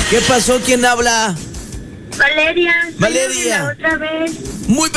¿Qué pasó? ¿Quién habla? Valeria. Valeria. Otra vez. Muy.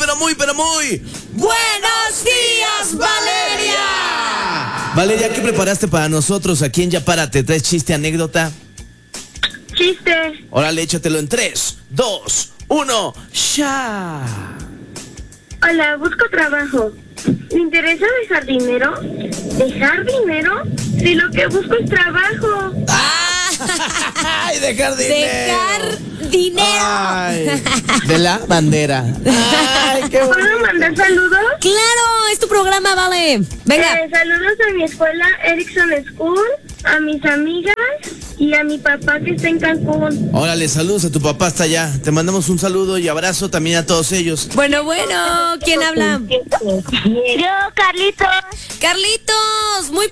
¡Buenos días, Valeria! Valeria, ¿qué preparaste para nosotros aquí en Ya Párate? ¿Traes chiste, anécdota? Chiste. Órale, échatelo en 3, 2, 1, ¡ya! Hola, busco trabajo. ¿Me interesa dejar dinero? ¿Dejar dinero? Si lo que busco es trabajo. ¡Ay, dejar dinero! Dejar dinero. Ay, de la bandera. ¡Ay, qué ¿Puedo bonito! mandar saludos? Claro, es tu programa, vale. Venga. Saludos a mi escuela Erickson School, a mis amigas y a mi papá que está en Cancún. Órale, saludos a tu papá hasta allá. Te mandamos un saludo y abrazo también a todos ellos. Bueno, ¿quién habla? Yo, Carlitos. Carlitos, muy.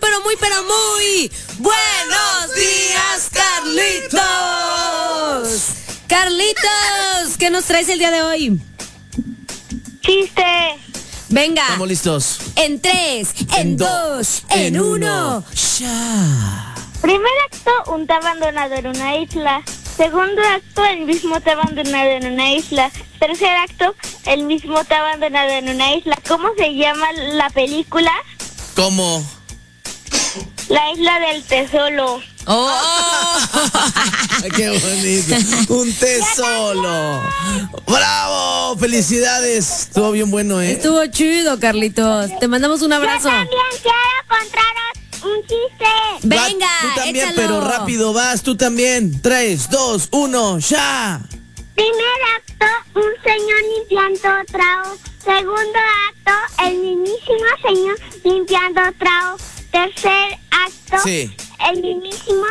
Buenos días, Carlitos. Carlitos, ¿qué nos traes el día de hoy? Chiste. Venga. Estamos listos. En 3, en 2, en 1. ¡Ya! Primer acto, un té abandonado en una isla. Segundo acto, el mismo té abandonado en una isla. Tercer acto, el mismo té abandonado en una isla. ¿Cómo se llama la película? ¿Cómo? La isla del tesoro. ¡Oh! ¡Qué bonito! ¡Un té solo! ¡Bravo! ¡Felicidades! Estuvo bien bueno, ¿eh? Estuvo chido, Carlitos. Te mandamos un abrazo. Yo también quiero contaros un chiste. Venga, Tú también, échalo. pero rápido vas, tú también. 3, 2, 1, ¡ya! Primer acto, un señor limpiando trao. Segundo acto, el mismísimo señor limpiando trao. Tercer acto, Sí. el mismísimo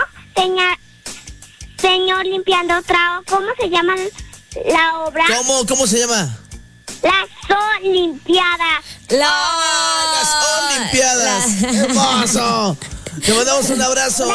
señor limpiando trao. ¿Cómo se llama la obra? ¿Cómo se llama? Las Olimpiadas. ¡Las Olimpiadas! ¡Hermoso! Te mandamos un abrazo.